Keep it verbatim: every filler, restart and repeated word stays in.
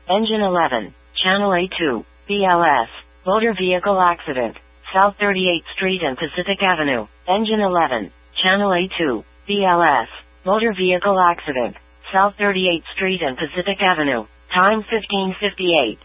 Engine eleven, Channel A two, B L S, motor vehicle accident, South thirty-eighth Street and Pacific Avenue. Engine eleven, Channel A two, B L S, motor vehicle accident, South thirty-eighth Street and Pacific Avenue. Time fifteen fifty-eight.